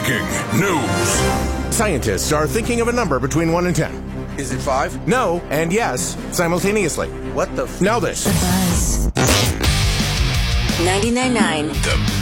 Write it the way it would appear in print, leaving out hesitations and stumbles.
Breaking news. Scientists are thinking of a number between 1 and 10. Is it 5? No and yes simultaneously. What the Now this. The Buzz. 99.9. The